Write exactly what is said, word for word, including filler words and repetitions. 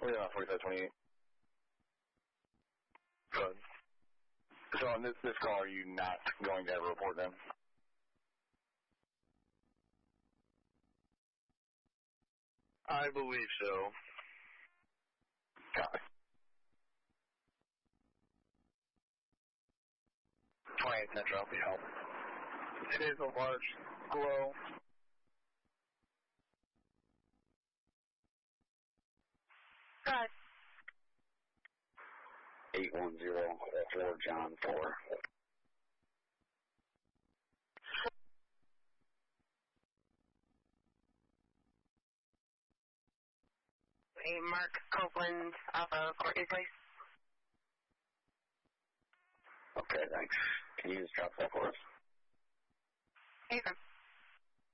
We're on forty-five twenty-eight. Good. So on this, this call, are you not going to report them? I believe so. Copy. twenty-eight Central, help me help. It is a large glow. Good. eight one zero four John four. Hey, Mark Copeland off of Courtney Place. Okay, thanks. Can you just drop that for us? Hey,